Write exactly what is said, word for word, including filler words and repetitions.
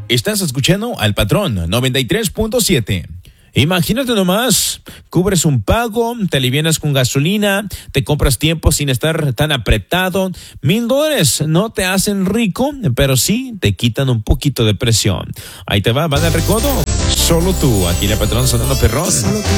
Estás escuchando al Patrón noventa y tres punto siete. Imagínate nomás, cubres un pago, te alivianas con gasolina, te compras tiempo sin estar tan apretado. Mil dólares no te hacen rico, pero sí te quitan un poquito de presión. Ahí te va, va del recodo. Solo tú, aquí la Patrón sonando perrón.